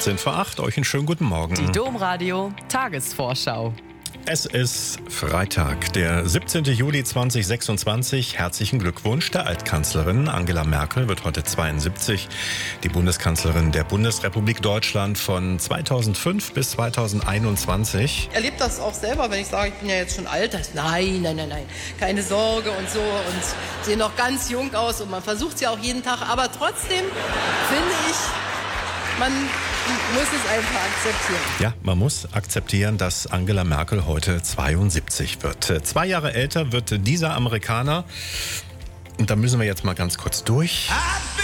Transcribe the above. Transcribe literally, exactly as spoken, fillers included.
achtzehn vor acht. Euch einen schönen guten Morgen. Die Domradio Tagesvorschau. Es ist Freitag, der siebzehnten Juli zweitausendsechsundzwanzig. Herzlichen Glückwunsch der Altkanzlerin. Angela Merkel wird heute zweiundsiebzig. Die Bundeskanzlerin der Bundesrepublik Deutschland von zweitausendfünf bis zweitausendeinundzwanzig. Ich erlebe das auch selber, wenn ich sage, ich bin ja jetzt schon alt. Das, nein, nein, nein, nein, keine Sorge und so. Und sehe noch ganz jung aus und man versucht es ja auch jeden Tag. Aber trotzdem finde ich, man muss es einfach akzeptieren. Ja, man muss akzeptieren, dass Angela Merkel heute zweiundsiebzig wird. Zwei Jahre älter wird dieser Amerikaner. Und da müssen wir jetzt mal ganz kurz durch.